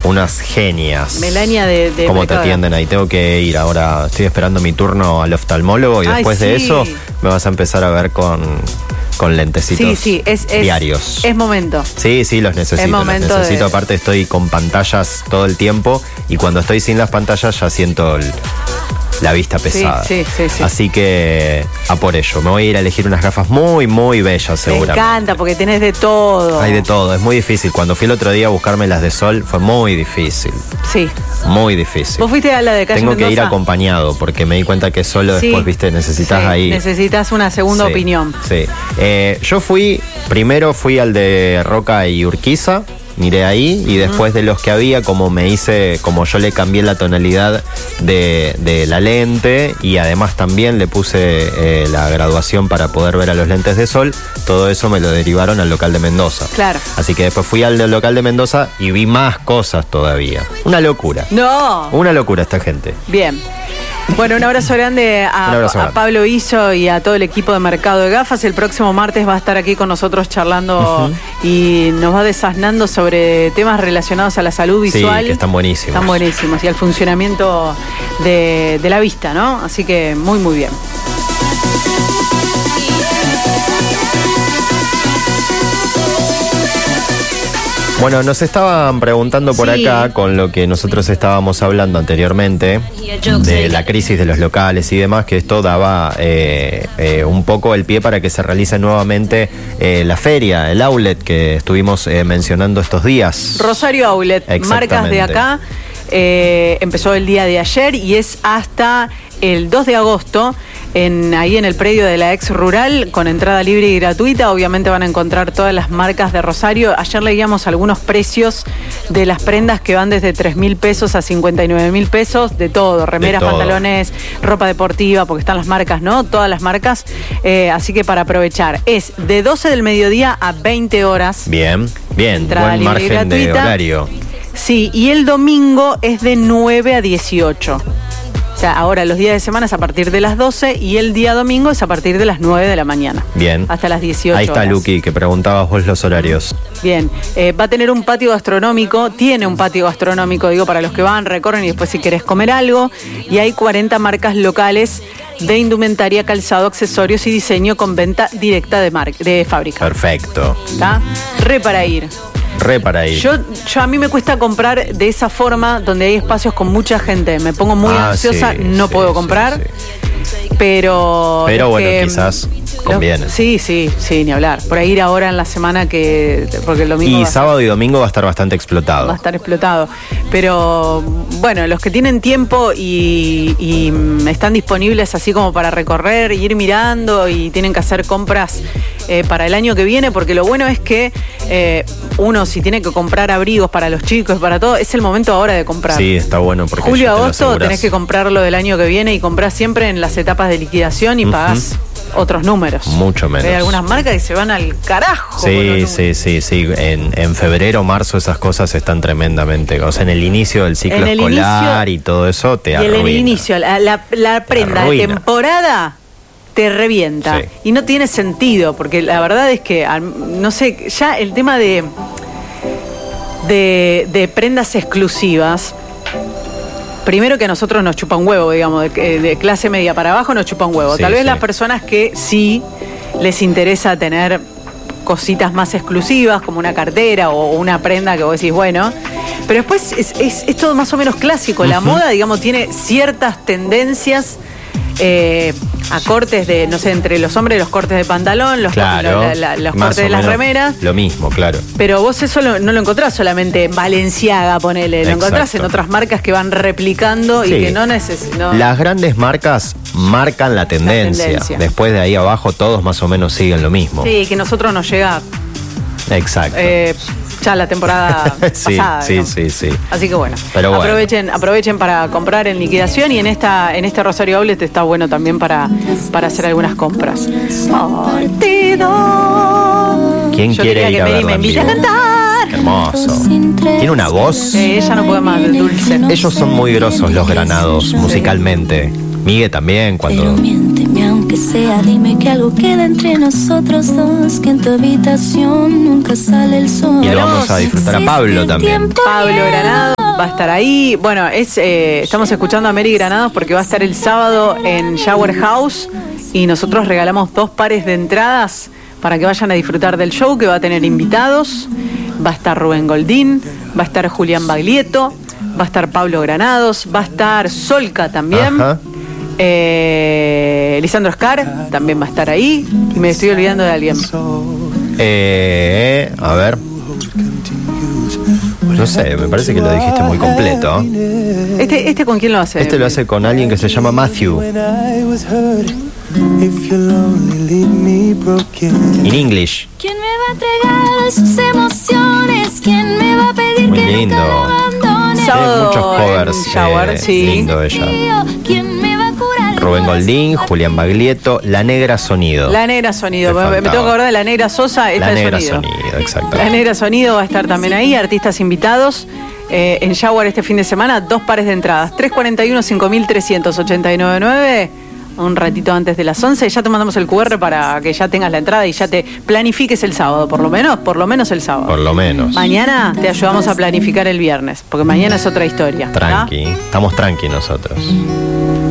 unas genias. Melania de ¿Cómo te atienden ahí? Tengo que ir ahora. Estoy esperando mi turno al oftalmólogo y después de eso me vas a empezar a ver con lentecitos diarios. Es momento. Sí, los necesito. Es momento. Aparte estoy con pantallas todo el tiempo y cuando estoy sin las pantallas ya siento la vista pesada. Sí. Así que a por ello. Me voy a ir a elegir unas gafas muy, muy bellas, seguramente. Me encanta porque tenés de todo. Hay de todo, es muy difícil. Cuando fui el otro día a buscarme las de sol fue muy difícil. Sí. Muy difícil. ¿Vos fuiste a la de Calle Tengo Mendoza? que ir acompañado porque me di cuenta que solo después, viste, necesitas ahí. Necesitas una segunda opinión. Sí. Yo primero fui al de Roca y Urquiza. Miré ahí y después de los que había, como yo le cambié la tonalidad de la lente y además también le puse la graduación para poder ver a los lentes de sol, todo eso me lo derivaron al local de Mendoza. Claro. Así que después fui al local de Mendoza y vi más cosas todavía. Una locura. No. Una locura esta gente. Bien. Bueno, un abrazo grande a Pablo Iso y a todo el equipo de Mercado de Gafas. El próximo martes va a estar aquí con nosotros charlando y nos va desasnando sobre temas relacionados a la salud visual. Sí, que están buenísimos. Están buenísimos y al funcionamiento de la vista, ¿no? Así que muy, muy bien. Bueno, nos estaban preguntando por acá, con lo que nosotros estábamos hablando anteriormente, de la crisis de los locales y demás, que esto daba un poco el pie para que se realice nuevamente la feria, el outlet que estuvimos mencionando estos días. Rosario Outlet, marcas de acá, empezó el día de ayer y es hasta el 2 de agosto, ahí en el predio de la ex rural, con entrada libre y gratuita. Obviamente van a encontrar todas las marcas de Rosario. Ayer leíamos algunos precios de las prendas que van desde 3.000 pesos a 59.000 pesos, de todo, remeras, pantalones, ropa deportiva, porque están las marcas, ¿no? Todas las marcas, así que para aprovechar. Es de 12 del mediodía a 20 horas. Bien, entrada buen libre margen y gratuita. de horario. Sí, y el domingo es de 9 a 18. O sea, ahora los días de semana es a partir de las 12 y el día domingo es a partir de las 9 de la mañana. Bien. Hasta las 18 Ahí está horas. Luqui, que preguntabas vos los horarios. Bien. Va a tener un patio gastronómico, tiene un patio gastronómico, digo, para los que van, recorren y después si querés comer algo. Y hay 40 marcas locales de indumentaria, calzado, accesorios y diseño con venta directa de fábrica. Perfecto. ¿Está? Para ir. Para ir. Yo a mí me cuesta comprar de esa forma, donde hay espacios con mucha gente. Me pongo muy ansiosa, no puedo comprar. Pero bueno, quizás conviene. Sí, ni hablar. Por ahí ir ahora en la semana porque el domingo. Y sábado y domingo va a estar bastante explotado. Va a estar explotado. Pero bueno, los que tienen tiempo y están disponibles así como para recorrer, ir mirando y tienen que hacer compras para el año que viene, porque lo bueno es que uno, si tiene que comprar abrigos para los chicos, para todo, es el momento ahora de comprar. Sí, está bueno porque julio, agosto tenés que comprarlo del año que viene y comprás siempre en las etapas de liquidación y pagás otros números. Mucho menos. Hay algunas marcas que se van al carajo. Sí. En febrero, marzo esas cosas están tremendamente. O sea, en el inicio del ciclo escolar y todo eso te arruina. Y en el inicio, la prenda de temporada te revienta. Sí. Y no tiene sentido, porque la verdad es que, no sé, ya el tema de prendas exclusivas, primero que a nosotros nos chupa un huevo, digamos, de clase media para abajo nos chupa un huevo. Tal vez las personas que sí les interesa tener cositas más exclusivas, como una cartera o una prenda que vos decís, bueno, pero después es todo más o menos clásico. La moda, digamos, tiene ciertas tendencias a cortes de, no sé, entre los hombres los cortes de pantalón, los cortes de las remeras. Lo mismo, claro. Pero vos eso no lo encontrás solamente en Balenciaga, ponele. Lo encontrás en otras marcas que van replicando y que no necesitan. Las grandes marcas marcan la tendencia. Después de ahí abajo todos más o menos siguen lo mismo. Sí, que nosotros nos llega. Exacto. Ya la temporada pasada. Sí. Así que bueno, aprovechen para comprar en liquidación y en este Rosario Outlet está bueno también para hacer algunas compras. ¿Quién quiere ir a verla? Me invita a cantar. Hermoso. Tiene una voz. Ella no puede más, dulce. Ellos son muy grosos los Granados musicalmente. Migue también cuando. Pero miénteme aunque sea, dime que algo queda entre nosotros dos, que en tu habitación nunca sale el sol. Y lo vamos a disfrutar a Pablo también. Pablo Granado. va a estar ahí. Bueno, estamos escuchando a Mary Granados porque va a estar el sábado en Shower House y nosotros regalamos 2 pares de entradas para que vayan a disfrutar del show, que va a tener invitados. Va a estar Rubén Goldín, va a estar Julián Baglietto, va a estar Pablo Granados, va a estar Solca también. Ajá. Lisandro Scar también va a estar ahí. Y me estoy olvidando de alguien. A ver. No sé, me parece que lo dijiste muy completo. ¿Este con quién lo hace? Este lo hace con alguien que se llama Matthew. In English. ¿Quién me va a entregar sus emociones? ¿Quién me va a pedir muy que lindo. nunca lo abandone? Sábado muchos covers. en Shower, sí. Lindo ella. ¿Quién me va a curar el Rubén corazón? Goldín, Julián Baglietto, La Negra Sonido. La Negra Sonido. Te Me tengo que faltaba. acordar de La Negra Sosa. Esta La es Negra Sonido. Sonido, exacto. La Negra Sonido va a estar también ahí. Artistas invitados. En Shower este fin de semana, 2 pares de entradas. 341-5389. Un ratito antes de las 11. Ya te mandamos el QR para que ya tengas la entrada y ya te planifiques el sábado. Por lo menos el sábado. Por lo menos. Mañana te ayudamos a planificar el viernes, porque mañana es otra historia. ¿tá? Tranqui. Estamos tranqui nosotros.